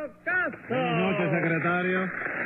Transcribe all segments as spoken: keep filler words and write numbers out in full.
caso. Buenas noches, secretario.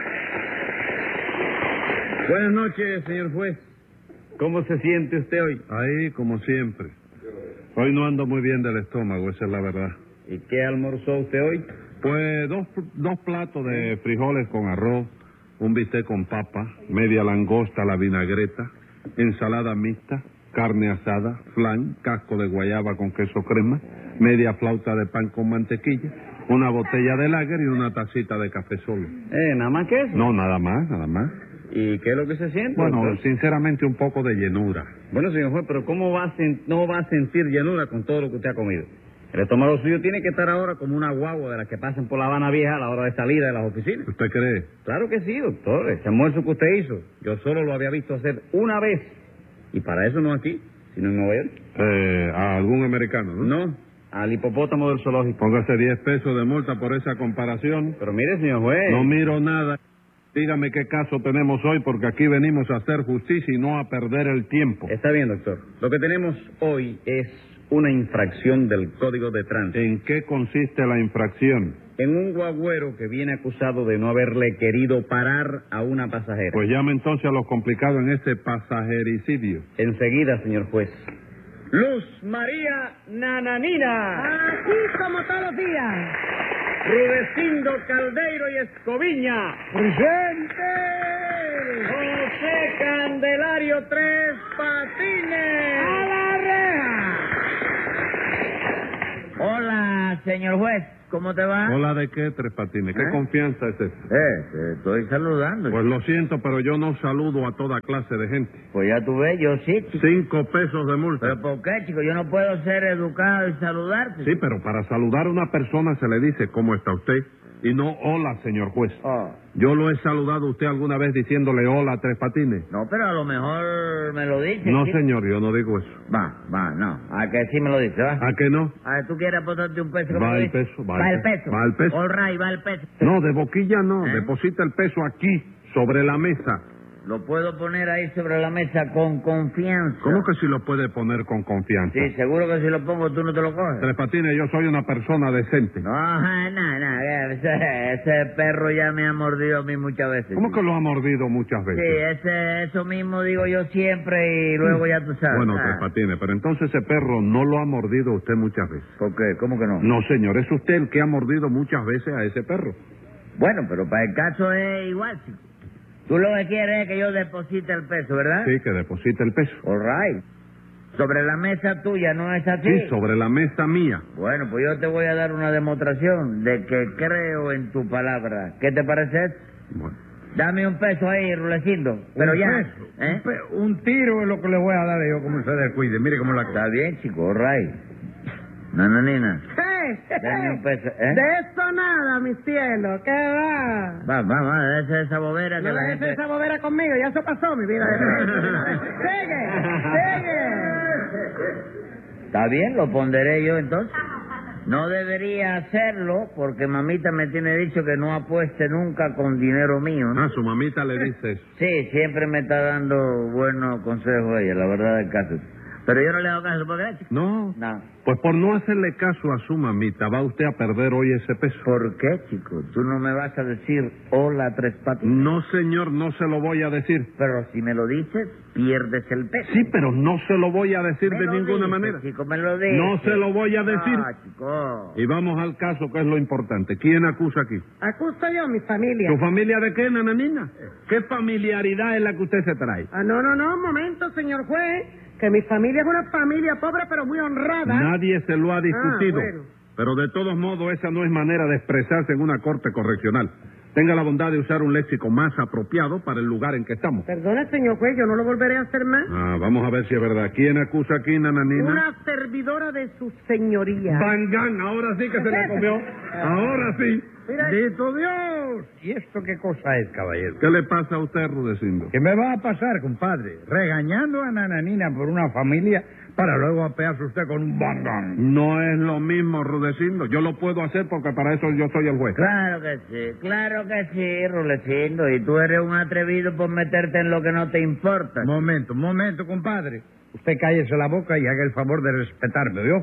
Buenas noches, señor juez. ¿Cómo se siente usted hoy? Ahí, como siempre. Hoy no ando muy bien del estómago, esa es la verdad. ¿Y qué almorzó usted hoy? Pues dos, dos platos de frijoles con arroz, un bistec con papa, media langosta a la vinagreta, ensalada mixta, carne asada, flan, casco de guayaba con queso crema, media flauta de pan con mantequilla, una botella de lager y una tacita de café solo. Eh, ¿nada más que eso? No, nada más, nada más. ¿Y qué es lo que se siente? Bueno, doctor? sinceramente un poco de llenura. Bueno, señor juez, pero ¿cómo va a sen- no va a sentir llenura con todo lo que usted ha comido? El estómago suyo tiene que estar ahora como una guagua de las que pasan por La Habana Vieja a la hora de salida de las oficinas. ¿Usted cree? Claro que sí, doctor. Ese almuerzo que usted hizo, yo solo lo había visto hacer una vez. Y para eso no aquí, sino en Nueva York. Eh, a algún americano, ¿no? No, al hipopótamo del zoológico. Póngase diez pesos de multa por esa comparación. Pero mire, señor juez. No miro nada. Dígame qué caso tenemos hoy, porque aquí venimos a hacer justicia y no a perder el tiempo. Está bien, doctor. Lo que tenemos hoy es una infracción del Código de Tránsito. ¿En qué consiste la infracción? En un guagüero que viene acusado de no haberle querido parar a una pasajera. Pues llame entonces a los complicados en ese pasajericidio. Enseguida, señor juez. Luz María Nananina. Aquí como todos los días. Rudecindo Caldeiro y Escoviña. ¡Presente! José Candelario Tres Patines. ¡A la reja! Hola, señor juez, ¿cómo te va? ¿Hola de qué, Tres Patines? ¿Qué ¿Eh? confianza es esa? Eh, te estoy saludando. Pues lo siento, pero yo no saludo a toda clase de gente. Pues ya tú ves, yo sí, chico. Cinco pesos de multa. ¿Pero por qué, chico? Yo no puedo ser educado y saludarte. Sí, pero para saludar a una persona se le dice ¿cómo está usted? Y no hola, señor juez. Oh. Yo lo he saludado a usted alguna vez diciéndole hola a Tres Patines. No, pero a lo mejor me lo dices. No, chico. señor, yo no digo eso. Va, va, no. A que sí me lo dices, va. ¿A qué no? A ver, ¿tú quieres aportarte un peso? que me Va lo el dices? peso, va Va el el peso. peso. Va el peso. All right, va el peso. No, de boquilla no. ¿Eh? Deposita el peso aquí, sobre la mesa. Lo puedo poner ahí sobre la mesa con confianza. ¿Cómo que si lo puede poner con confianza? Sí, seguro que si lo pongo tú no te lo coges. Tres Patines, yo soy una persona decente. No, no, no, ese, ese perro ya me ha mordido a mí muchas veces. ¿Cómo que lo ha mordido muchas Sí, veces? ese, eso mismo digo yo siempre y luego ya tú sabes. Bueno, Ah. Tres Patines, pero entonces ese perro no lo ha mordido usted muchas veces. ¿Por qué? ¿Cómo que no? No, señor, es usted el que ha mordido muchas veces a ese perro. Bueno, pero para el caso es igual, chico. Tú lo que quieres es que yo deposite el peso, ¿verdad? Sí, que deposite el peso. All right. Sobre la mesa tuya, ¿no es así? Sí, sobre la mesa mía. Bueno, pues yo te voy a dar una demostración de que creo en tu palabra. ¿Qué te parece eso? Bueno. Dame un peso ahí, Rulecindo. Pero Un ya. peso, ¿eh? un, pe- un tiro es lo que le voy a dar yo como se descuide. Mire cómo la cosa. Está bien, chico, all right. Nananina, ¡Eh! dame un peso, ¿eh? De eso nada, mi cielo. ¿Qué va? Va, va, va, déjese esa bobera que No la dejes gente... esa bobera conmigo, ya eso pasó, mi vida. ¡Sigue! ¡Sigue! Está bien, lo ponderé yo entonces. No debería hacerlo porque mamita me tiene dicho que no apueste nunca con dinero mío, ¿no? Ah, su mamita le dice eso. Sí, siempre me está dando buenos consejos ella, la verdad del caso. Pero yo no le hago caso, ¿por qué, chico? No. No. Pues por no hacerle caso a su mamita, va usted a perder hoy ese peso. ¿Por qué, chico? Tú no me vas a decir hola, Tres Patines. No, señor, no se lo voy a decir. Pero si me lo dices, pierdes el peso. Sí, pero no se lo voy a decir Me de lo ninguna dices, manera. chico, me lo dices. No se lo voy a decir. Ah, chico. Y vamos al caso, que es lo importante. ¿Quién acusa aquí? Acuso yo, mi familia. ¿Tu familia de qué, nananina? ¿Qué familiaridad es la que usted se trae? Ah, no, no, no, un momento, señor juez. Que mi familia es una familia pobre pero muy honrada. Nadie se lo ha discutido. Ah, bueno. Pero de todos modos, esa no es manera de expresarse en una corte correccional. Tenga la bondad de usar un léxico más apropiado para el lugar en que estamos. Perdone, señor juez, yo no lo volveré a hacer más. Ah, vamos a ver si es verdad. ¿Quién acusa aquí, nananina? Una servidora de su señoría. Bangán, ahora sí que se la comió. Ahora sí. Mira, ¡Bendito Dios! ¿Y esto qué cosa es, caballero? ¿Qué le pasa a usted, Rudecindo? ¿Qué me va a pasar, compadre? Regañando a Nananina por una familia para luego apearse usted con un bangán. No es lo mismo, Rudecindo. Yo lo puedo hacer porque para eso yo soy el juez. Claro que sí, claro que sí, Rulecindo. Y tú eres un atrevido por meterte en lo que no te importa. Momento, momento, compadre. Usted cállese la boca y haga el favor de respetarme, ¿vio?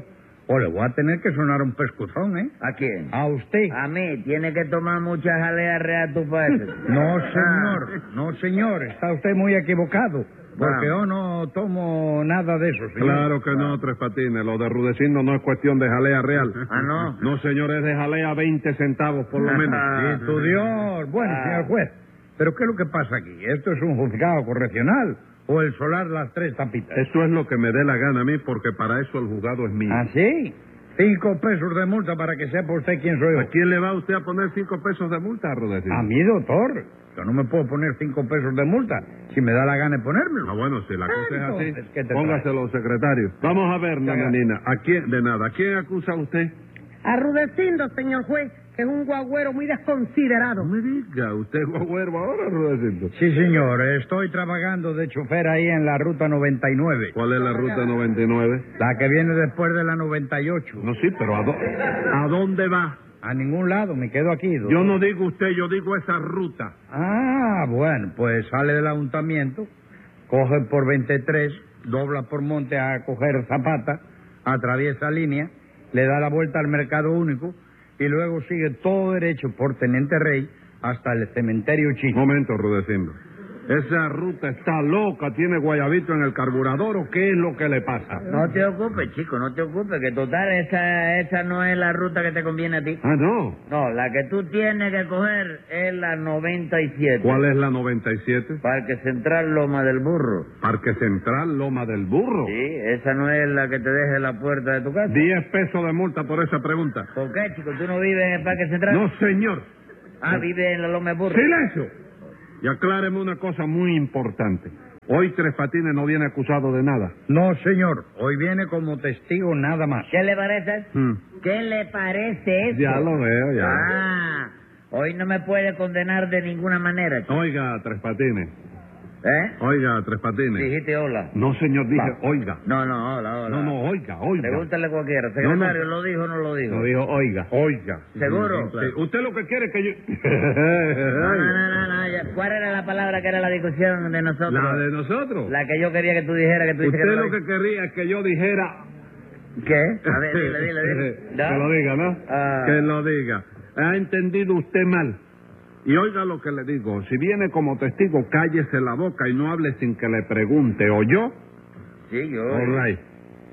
o le voy a tener que sonar un pescozón, ¿eh? ¿A quién? A usted. A mí. Tiene que tomar mucha jalea real tu padre. No, señor, no, señor, está usted muy equivocado, porque yo no tomo nada de eso, señor. Claro que no, Tres Patines. Lo de Rudecindo no es cuestión de jalea real. Ah, ¿no? No, señor, es de jalea veinte centavos por lo menos. Sí, tu Dios. Bueno, Ah. señor juez, ¿pero qué es lo que pasa aquí? ¿Esto es un juzgado correccional o el solar Las Tres Tapitas? Eso es lo que me dé la gana a mí, porque para eso el juzgado es mío. ¿Ah, sí? Cinco pesos de multa para que sepa usted quién soy yo. ¿A quién le va usted a poner cinco pesos de multa, Rudecindo? A mí, doctor. Yo no me puedo poner cinco pesos de multa si me da la gana de ponérmelo. Ah, bueno, si la cosa es Entonces, así, ¿qué te póngaselo, secretario. Vamos a ver, nananina. ¿A quién? De nada. ¿A quién acusa usted? A Rudecindo, señor juez, que es un guagüero muy desconsiderado. No me diga, ¿usted es guagüero ahora, Rudecindo? Sí, señor. Estoy trabajando de chofer ahí en la ruta noventa y nueve. ¿Cuál es la ruta noventa y nueve? La que viene después de la noventa y ocho. No, sí, pero ¿a, dó- ¿a dónde va? A ningún lado, me quedo aquí, doctor. Yo no digo usted, yo digo esa ruta. Ah, bueno, pues sale del ayuntamiento, coge por veintitrés, dobla por Monte a coger Zapata, atraviesa línea, le da la vuelta al Mercado Único y luego sigue todo derecho por Teniente Rey hasta el cementerio chino. Momento, Rudecindo. ¿Esa ruta está loca? ¿Tiene guayabito en el carburador o qué es lo que le pasa? No te ocupes, chico, no te ocupes, que total, esa, esa no es la ruta que te conviene a ti. Ah, no. No, la que tú tienes que coger es la noventa y siete. ¿Cuál es la noventa y siete? Parque Central Loma del Burro. Parque Central, Loma del Burro. Sí, esa no es la que te deje la puerta de tu casa. Diez pesos de multa por esa pregunta. ¿Por qué, chico? ¿Tú no vives en el Parque Central? No, señor. Ah, vives en la Loma del Burro. ¡Silencio! Y acláreme una cosa muy importante. Hoy Tres Patines no viene acusado de nada. No, señor, hoy viene como testigo nada más. ¿Qué le parece? Hmm. ¿Qué le parece eso? Ya lo veo, ya. Ah, hoy no me puede condenar de ninguna manera, chico. Oiga, Tres Patines. ¿Eh? Oiga, Tres Patines. Dijiste hola. No, señor, dije Va. oiga. No, no, hola, hola. No, no, oiga, oiga. Pregúntale a cualquiera. No, Secretario, no. ¿lo dijo o no lo dijo? No dijo, oiga. Oiga. ¿Seguro? Sí, usted lo que quiere es que yo... No, no, no, no, no, ya. ¿Cuál era la palabra que era la discusión de nosotros? La de nosotros. La que yo quería que tú dijeras, que tú dices Usted que no lo que quería es que yo dijera... ¿Qué? A ver, dile, dile, dile. ¿No? Que lo diga, ¿no? Ah. Que lo diga. Ha entendido usted mal. Y oiga lo que le digo. Si viene como testigo, cállese la boca y no hable sin que le pregunte. ¿O yo? Sí, yo. All right.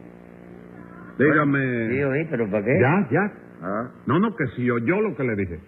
Dígame... Sí, oí, pero ¿para qué? Ya, ya. Ah. No, no, que si oyó lo que le dije.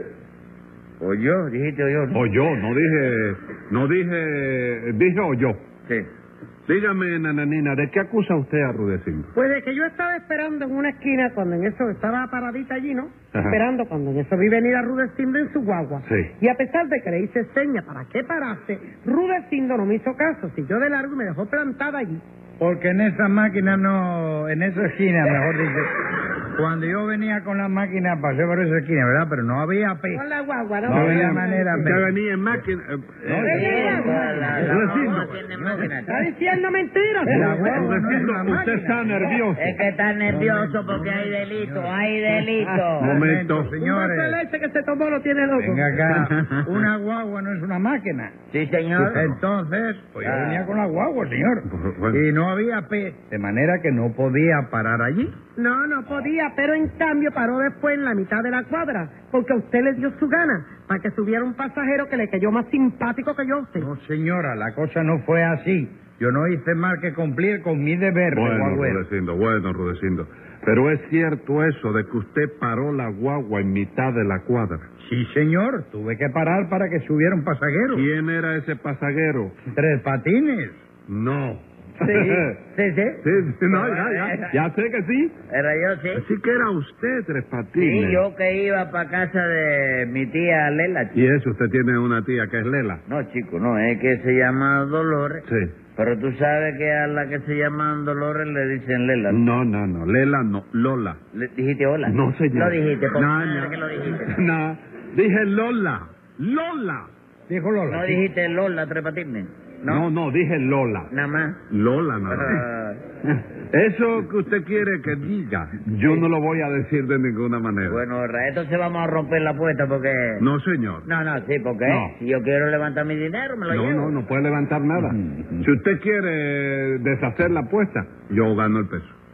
¿O yo? Dijiste o yo. ¿no? Oyó, no dije... No dije... Dije oyó. Sí. Dígame, nananina, ¿de qué acusa usted a Rudecindo? Pues de que yo estaba esperando en una esquina cuando en eso estaba paradita allí, ¿no? Ajá. Esperando cuando en eso vi venir a Rudecindo en su guagua. Sí. Y a pesar de que le hice seña para que parase, Rudecindo no me hizo caso. Siguió de largo y me dejó plantada allí. Porque en esa máquina no, en esa esquina, mejor dicho, cuando yo venía con la máquina pasé por esa esquina, ¿verdad? Pero no había pe. Con la guagua, ¿no? No había manera. Usted venía en máquina... eh, Eh, eh, Sí, la, la, la Rudecindo. guagua tiene máquina. Está diciendo mentiras. La guagua no es Rudecindo, una usted máquina. está nervioso. Es que está nervioso porque hay delito, hay delito. Momento. Un vaso de señores. leche que se tomó lo tiene loco. Venga acá. Una guagua no es una máquina. Sí, señor. Entonces, pues yo Ah. venía con la guagua, señor. Bueno. Y no había pe. De manera que no podía parar allí. No, no podía, pero en cambio paró después en la mitad de la cuadra, porque a usted le dio su gana, para que subiera un pasajero que le cayó más simpático que yo a usted. No, señora, la cosa no fue así. Yo no hice más que cumplir con mi deber de Bueno, guagüero. Rudecindo, bueno, Rudecindo. Pero es cierto eso de que usted paró la guagua en mitad de la cuadra. Sí, señor, tuve que parar para que subiera un pasajero. ¿Quién era ese pasajero? Tres Patines. No. Sí, sí, sí. Sí, sí, no, ya, ya. Ya sé que sí. Era yo, sí. Así que era usted, Tres Patines. Sí, yo que iba para casa de mi tía Lela, chico. Y eso, usted tiene una tía que es Lela. No, chico, no, es que se llama Dolores. Sí. Pero tú sabes que a la que se llaman Dolores le dicen Lela. No, no, no. Lela no. Lola. ¿Le dijiste hola? No, señor. Lo dijiste, por No, madre no. que lo dijiste. No. Dije Lola. Lola. Dijo Lola. No dijiste Lola, Tres Patines. No, no, dije Lola. Nada más. Lola, nada Ah, más. Eso que usted quiere que diga, yo no lo voy a decir de ninguna manera. bueno, Ra, entonces vamos a romper la apuesta porque... No, señor. No, no, sí, porque No. si yo quiero levantar mi dinero, me lo No, llevo. no, no puede levantar nada. Si usted quiere deshacer la apuesta, yo gano el peso.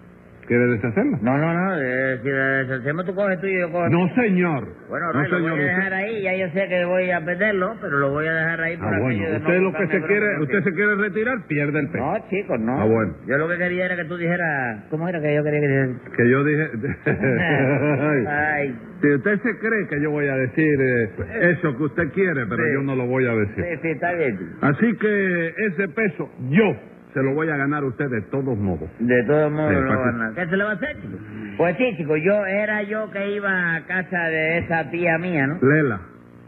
¿Quiere deshacerla? No, no, no, eh, si la deshacemos tú coges tú y yo cojo... No, señor. Bueno, no, Rey, lo señor. voy a dejar usted... ahí, ya yo sé que voy a perderlo, pero lo voy a dejar ahí por Ah, aquello bueno. de no Usted lo que buscarme se bronca quiere, contigo. usted se quiere retirar, pierde el peso. No, chicos, no. Ah, bueno. Yo lo que quería era que tú dijeras... ¿Cómo era que yo quería que dijeras? Que yo dije... Ay, Si usted se cree que yo voy a decir eh, eso que usted quiere, pero Sí. yo no lo voy a decir. sí, sí, está bien. Así que ese peso yo se lo voy a ganar a usted de todos modos. De todos modos Sí, lo ¿para van qué? a... ¿Qué se le va a hacer, chico? Pues sí, chico, yo era yo que iba a casa de esa tía mía, ¿no? Lela.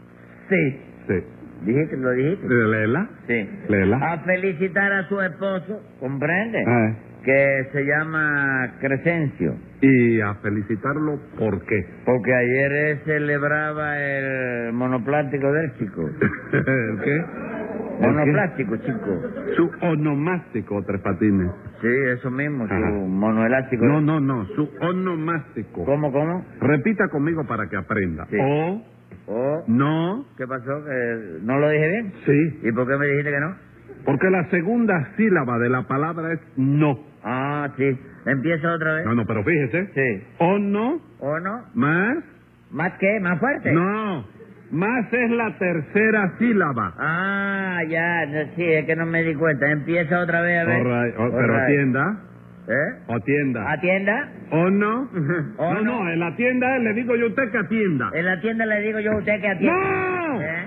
Sí. Sí. ¿Dijiste? ¿Lo dijiste? Lela. Sí. Lela. A felicitar a su esposo, ¿comprende? Ah, Que se llama Crescencio. y a felicitarlo, ¿por qué? Porque ayer él celebraba el monoplástico del chico. ¿El qué? Monoplástico, chico. Su onomástico, Tres Patines. Sí, eso mismo, su Ajá. monoelástico. No, no, no, su onomástico. ¿Cómo, cómo? Repita conmigo para que aprenda. Sí. O, Oh, no, ¿qué pasó? ¿Que ¿No lo dije bien? sí. ¿Y por qué me dijiste que no? Porque la segunda sílaba de la palabra es no. Ah, sí. ¿Empieza otra vez? No, no, pero fíjese. Sí. O no, ¿O no? más, ¿Más qué? ¿Más fuerte? no. Más es la tercera sílaba. Ah, ya, no, sí, es que no me di cuenta. Empieza otra vez a ver. All right, oh, All pero right. atienda, ¿Eh? atienda. ¿Atienda? ¿O no? ¿O no, no? no, en la tienda le digo yo a usted que atienda. En la tienda le digo yo a usted que atienda. ¡No! ¿Eh?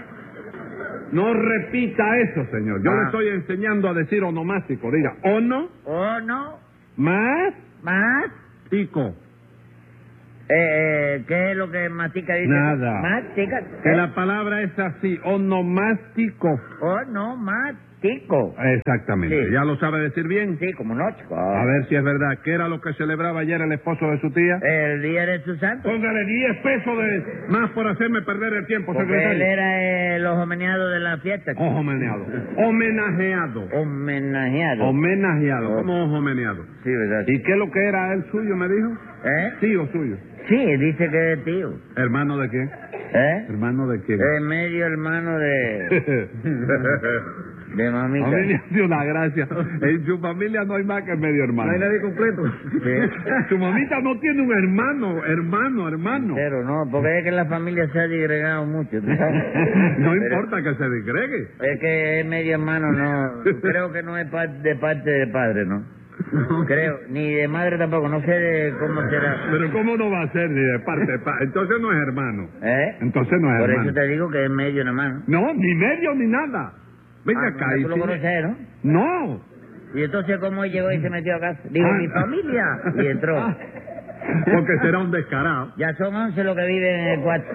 No repita eso, señor. Yo Ah. le estoy enseñando a decir onomástico. Diga, ono, ¿O no? más, ¿Más? tico. Eh, eh, ¿Qué es lo que mastica dice? Nada. ¿Mastica? Que ¿Eh? la palabra es así, onomástico. ¿O no? ¿Mástico? Exactamente. Sí. ¿Ya lo sabe decir bien? Sí, como no, chico. A ver si es verdad. ¿Qué era lo que celebraba ayer el esposo de su tía? El día de su santo. Póngale diez pesos de más por hacerme perder el tiempo, Porque él secretario. era eh, los homenajeados de la fiesta. chico. Ojo meneado. Homenajeado. Homenajeado. Homenajeado. Oh. ¿Cómo ojo meneado? Sí, ¿verdad? ¿Y qué es lo que era él suyo, me dijo? ¿Eh? Tío suyo. Sí, dice que es tío. ¿Hermano de quién? ¿Eh? ¿Hermano de quién? Es medio hermano de... de mamita. A mí me hace una gracia. En su familia no hay más que medio hermano. completo. Sí. Su mamita no tiene un hermano, hermano, hermano. Pero no, porque es que la familia se ha digregado mucho, ¿tú sabes? No Pero importa que se disgregue. Es que es medio hermano, no. Creo que no es par- de parte de padre, ¿no? Creo, ni de madre tampoco, no sé de cómo será. Pero ¿cómo no va a ser ni de parte de pa- Entonces no es hermano. ¿Eh? Entonces no es Por hermano. eso te digo que es medio hermano. No, ni medio ni nada. Venga Ah, acá. y tú lo si- conoces, ¿no? No. Y entonces, ¿cómo él llegó y se metió a casa? Digo, Ah. mi familia. Y entró. Ah, porque será un descarado. Ya son once los que viven en el cuarto.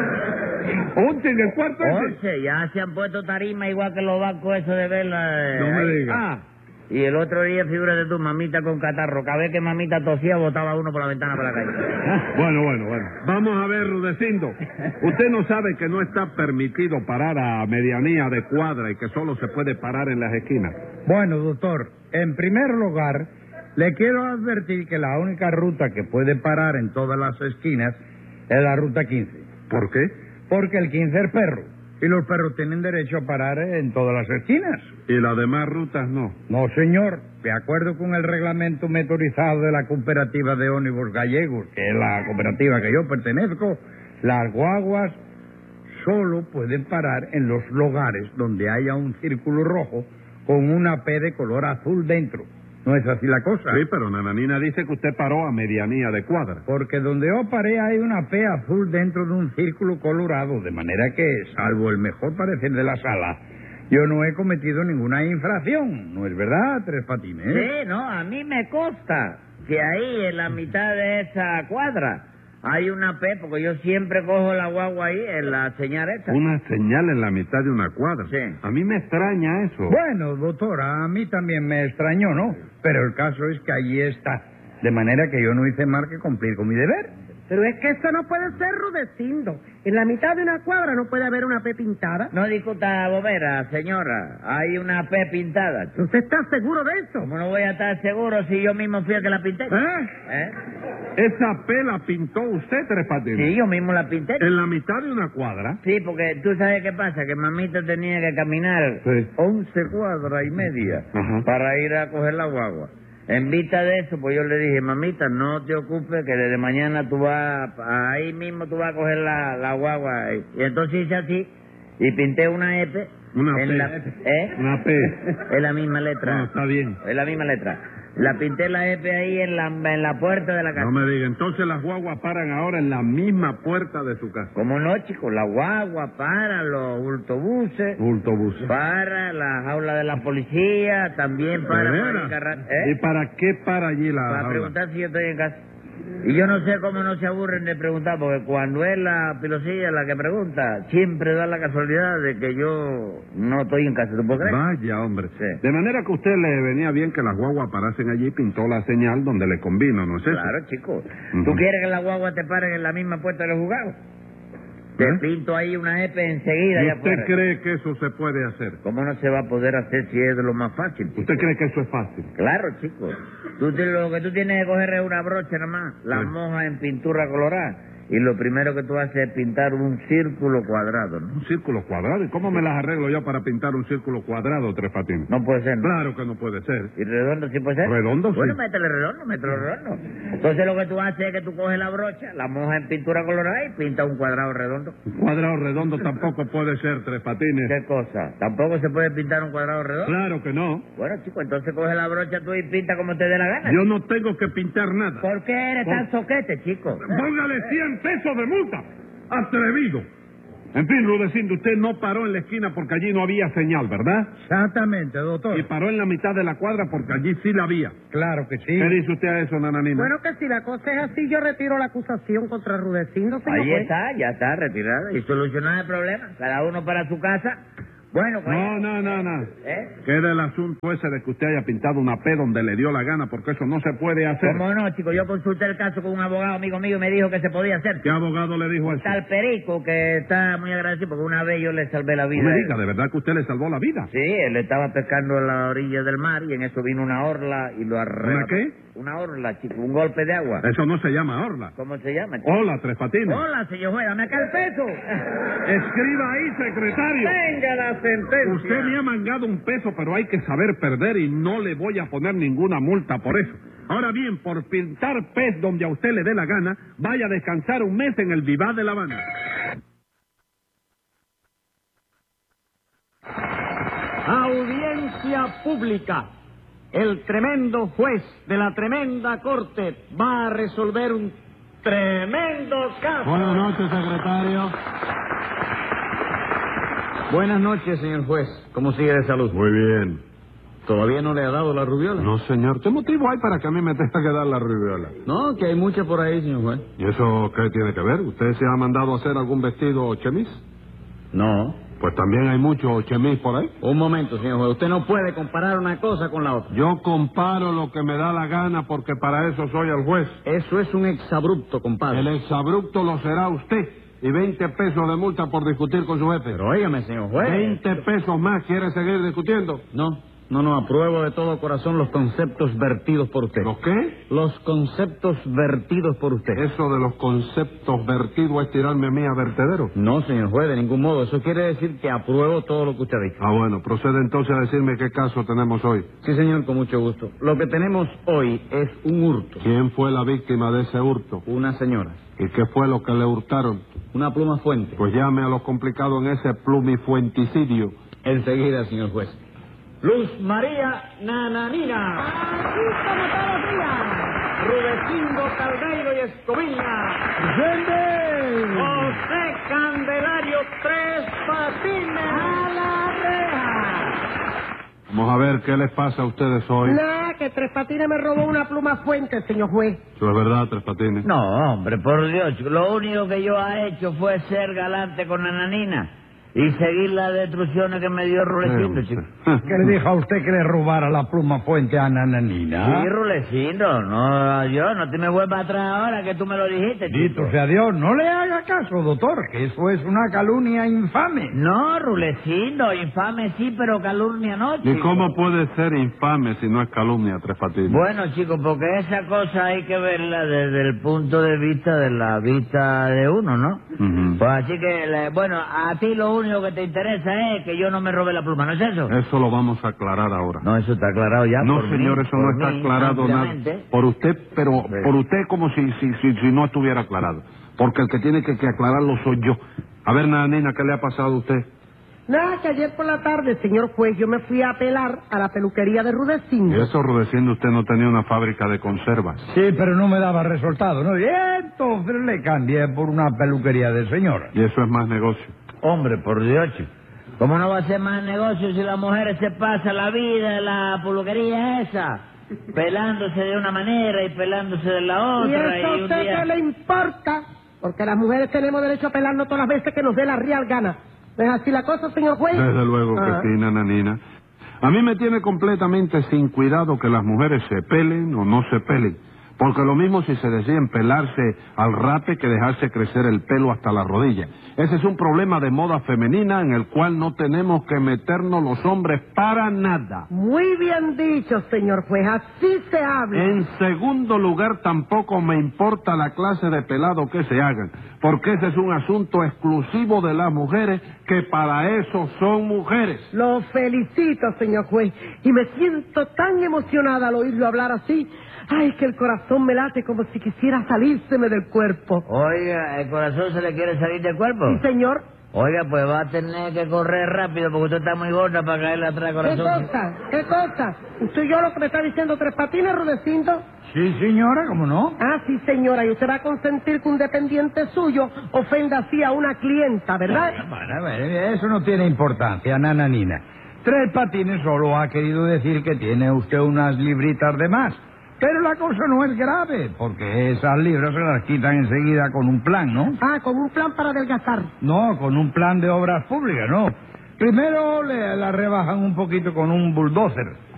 ¿Once en el cuarto ese? Once, ya se han puesto tarima igual que los bancos esos de verla. eh, No me ahí. diga. Ah, y el otro día, figúrate tu mamita con catarro. Cada vez que mamita tosía, botaba uno por la ventana para la calle. Bueno, bueno, bueno. Vamos a ver, Rudecindo. Usted no sabe que no está permitido parar a medianía de cuadra y que solo se puede parar en las esquinas. Bueno, doctor, en primer lugar, le quiero advertir que la única ruta que puede parar en todas las esquinas es la ruta quince. ¿Por qué? Porque el quince es perro. Y los perros tienen derecho a parar en todas las esquinas. Y las demás rutas no. No, señor. De acuerdo con el reglamento motorizado de la cooperativa de ónibus gallegos, que es la cooperativa que yo pertenezco, las guaguas solo pueden parar en los lugares donde haya un círculo rojo con una P de color azul dentro. ¿No es así la cosa? Sí, pero Nananina dice que usted paró a medianía de cuadra. Porque donde yo paré hay una P azul dentro de un círculo colorado, de manera que, salvo el mejor parecer de la sala, yo no he cometido ninguna infracción. ¿No es verdad, Tres Patines? Sí, no, a mí me consta que ahí en la mitad de esa cuadra hay una P, porque yo siempre cojo la guagua ahí en la señal esa. Una señal en la mitad de una cuadra. Sí. A mí me extraña eso. Bueno, doctora, a mí también me extrañó, ¿no? Pero el caso es que allí está. De manera que yo no hice más que cumplir con mi deber. Pero es que eso no puede ser, Rudecindo. En la mitad de una cuadra no puede haber una P pintada. No discuta bobera, señora. Hay una P pintada. ¿Usted está seguro de eso? ¿Cómo no voy a estar seguro si yo mismo fui el que la pinté? ¿Eh? ¿Eh? Esa P la pintó usted, Tres Patines. Sí, yo mismo la pinté. En la mitad de una cuadra. Sí, porque tú sabes qué pasa, que mamita tenía que caminar Sí. once cuadras y media Ajá. para ir a coger la guagua. En vista de eso, pues yo le dije, mamita, no te ocupes, que desde mañana tú vas, ahí mismo tú vas a coger la, la guagua. Y entonces hice así, y pinté una F. Una en P. La, ¿eh? Una P. Es la misma letra. No, está bien. Es la misma letra. La pinté la F ahí en la, en la puerta de la casa. No me diga, entonces las guaguas paran ahora en la misma puerta de su casa. ¿Cómo no, chicos? La guagua para, los autobuses, Autobús. para, la jaula de la policía, también para... ¿De para veras? el carra- ¿Y ¿eh? para qué para allí la Para jaula? preguntar si yo estoy en casa. Y yo no sé cómo no se aburren de preguntar, porque cuando es la pilosilla la que pregunta, siempre da la casualidad de que yo no estoy en casa. ¿Tú puedes creer? Vaya, hombre. Sí. De manera que a usted le venía bien que las guaguas parasen allí y pintó la señal donde le convino, ¿no es eso? Claro, chico. Ujú. ¿Tú quieres que la guagua te paren en la misma puerta de los juzgados? Te ¿Eh? pinto ahí una F enseguida ¿Y allá usted afuera. cree que eso se puede hacer? ¿Cómo no se va a poder hacer si es de lo más fácil, chico? ¿Usted cree que eso es fácil? Claro, chico. Tú te- lo que tú tienes que coger es una brocha nada más, la Sí. mojas en pintura colorada, y lo primero que tú haces es pintar un círculo cuadrado, ¿no? Un círculo cuadrado. ¿Y cómo me las arreglo yo para pintar un círculo cuadrado, Tres Patines? No puede ser, ¿no? Claro que no puede ser. ¿Y redondo sí puede ser? Redondo, sí. Bueno, métele redondo, métele redondo. Entonces lo que tú haces es que tú coges la brocha, la mojas en pintura colorada y pintas un cuadrado redondo. Un cuadrado redondo tampoco puede ser, Tres Patines. ¿Qué cosa? ¿Tampoco se puede pintar un cuadrado redondo? Claro que no. Bueno, chico, entonces coge la brocha tú y pinta como te dé la gana. Yo no tengo que pintar nada. ¿Por qué eres tan soquete, chico? Póngale cien pesos de multa. Atrevido. En fin, Rudecindo, usted no paró en la esquina porque allí no había señal, ¿verdad? Exactamente, doctor. Y paró en la mitad de la cuadra porque allí sí la había. Claro que sí. ¿Qué dice usted a eso, Nananina? Bueno, que si la cosa es así, yo retiro la acusación contra Rudecindo, señor Ahí juez. está, ya está, retirada y solucionada el problema. Cada uno para su casa. Bueno, pues... No, no, no, no. ¿Eh? Queda el asunto ese de que usted haya pintado una P donde le dio la gana, porque eso no se puede hacer. ¿Cómo no, chico? Yo consulté el caso con un abogado amigo mío y me dijo que se podía hacer. ¿Qué abogado le dijo eso? Tal Perico, que está muy agradecido porque una vez yo le salvé la vida. No me diga, ¿de verdad que usted le salvó la vida? Sí, él estaba pescando en la orilla del mar y en eso vino una orla y lo arrebató. ¿Una qué? Una orla, chico, un golpe de agua. Eso no se llama orla. ¿Cómo se llama, chico? Hola, Tres Patines. Hola, señor juez, dame acá el peso. Escriba ahí, secretario. Venga la sentencia. Usted me ha mangado un peso, pero hay que saber perder y no le voy a poner ninguna multa por eso. Ahora bien, por pintar pez donde a usted le dé la gana, vaya a descansar un mes en el Vivar de La Habana. Audiencia pública. El tremendo juez de la tremenda corte va a resolver un tremendo caso. Buenas noches, secretario. Buenas noches, señor juez. ¿Cómo sigue de salud? Muy bien. ¿Todavía no le ha dado la rubiola? No, señor. ¿Qué motivo hay para que a mí me tenga que dar la rubiola? No, que hay mucha por ahí, señor juez. ¿Y eso qué tiene que ver? ¿Usted se ha mandado a hacer algún vestido chemis? No. Pues también hay mucho chemis por ahí. Un momento, señor juez. Usted no puede comparar una cosa con la otra. Yo comparo lo que me da la gana porque para eso soy el juez. Eso es un exabrupto, compadre. El exabrupto lo será usted. Y veinte pesos de multa por discutir con su jefe. Pero óigame, señor juez. veinte pesos más. ¿Quiere seguir discutiendo? No, no, no. Apruebo de todo corazón los conceptos vertidos por usted. ¿Los qué? Los conceptos vertidos por usted. Eso de los conceptos vertidos es tirarme a mí a vertedero. No, señor juez, de ningún modo. Eso quiere decir que apruebo todo lo que usted ha dicho. Ah, bueno. Procede entonces a decirme qué caso tenemos hoy. Sí, señor, con mucho gusto. Lo que tenemos hoy es un hurto. ¿Quién fue la víctima de ese hurto? Una señora. ¿Y qué fue lo que le hurtaron? Una pluma fuente. Pues llame a lo complicado en ese plumifuenticidio. Enseguida, señor juez. Luz María Nananina. Aquí como todos los días. Rudecindo Caldeiro y Escoviña. José Candelario Tres Patines. A la reja. Vamos a ver qué les pasa a ustedes hoy. Nada, que Tres Patines me robó una pluma fuente, señor juez. Eso es verdad, Tres Patines. No, hombre, por Dios, chico, lo único que yo he hecho fue ser galante con Nananina y seguir las destrucciones que me dio Rulecindo, chico. ¿Qué le dijo a usted que le robara la pluma fuente a Nananina? Sí, Rulecindo, no, yo, no te me vuelvas atrás ahora que tú me lo dijiste, chico. Dito sea Dios, no le haga caso, doctor, que eso es una calumnia infame. No, Rulecindo, infame sí, pero calumnia no, ¿Y chico. cómo puede ser infame si no es calumnia, Tres Patines? Bueno, chicos, porque esa cosa hay que verla desde el punto de vista de la vista de uno, ¿no? Ujú. Pues así que, le- bueno, a ti lo único que te interesa es que yo no me robe la pluma, ¿no es eso? Eso lo vamos a aclarar ahora. No, eso está aclarado ya. No, por señor, mí, eso no por está mí, aclarado nada. ampliamente. Por usted, pero Sí. por usted como si, si, si, si no estuviera aclarado. Porque el que tiene que, que aclararlo soy yo. A ver, Nanina, ¿qué le ha pasado a usted? Nada, que ayer por la tarde, señor juez, yo me fui a apelar a la peluquería de Y Rudecindo. eso, Rudecindo, usted no tenía una fábrica de conservas. Sí, pero no me daba resultado, ¿no? Y entonces le cambié por una peluquería de señora. Y eso es más negocio. Hombre, por Dios, chico. ¿Cómo no va a ser más negocio si las mujeres se pasan la vida en la peluquería esa? Pelándose de una manera y pelándose de la ¿Y otra. eso a un usted día- qué le importa? Porque las mujeres tenemos derecho a pelarnos todas las veces que nos dé la real gana. ¿No es así la cosa, señor juez? Desde luego que Ah. sí, Nananina. A mí me tiene completamente sin cuidado que las mujeres se pelen o no se pelen. Porque lo mismo si se deciden pelarse al rape que dejarse crecer el pelo hasta la rodilla. Ese es un problema de moda femenina en el cual no tenemos que meternos los hombres para nada. Muy bien dicho, señor juez. Así se habla. En segundo lugar, tampoco me importa la clase de pelado que se hagan, porque ese es un asunto exclusivo de las mujeres, que para eso son mujeres. Lo felicito, señor juez. Y me siento tan emocionada al oírlo hablar así. Ay, que el corazón me late como si quisiera salírseme del cuerpo. Oiga, ¿el corazón se le quiere salir del cuerpo? Sí, señor. Oiga, pues va a tener que correr rápido porque usted está muy gorda para caerle atrás, ¿Qué corazón. cosa? ¿Qué cosa? ¿Usted y yo lo que me está diciendo Tres Patines, Rudecindo? Sí, señora, ¿cómo no? Ah, sí, señora. Y usted va a consentir que un dependiente suyo ofenda así a una clienta, ¿verdad? Bueno, bueno, eso no tiene importancia, nananina. Tres Patines solo ha querido decir que tiene usted unas libritas de más. Pero la cosa no es grave, porque esas libras se las quitan enseguida con un plan, ¿no? Ah, con un plan para adelgazar. No, con un plan de obras públicas, no. Primero le la rebajan un poquito con un bulldozer.